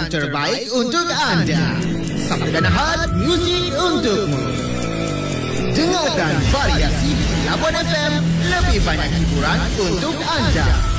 terbaik untuk anda. Sabtu dan Ahad, muzik untukmu. Dengarkan variasi Labuan FM, lebih banyak hiburan untuk anda.